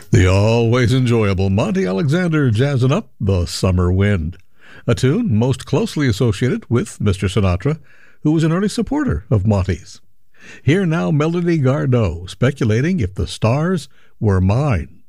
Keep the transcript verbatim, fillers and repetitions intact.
The always enjoyable Monty Alexander jazzing up the summer wind, a tune most closely associated with Mister Sinatra, who was an early supporter of Monty's. Here now Melody Gardot speculating if the stars were mine.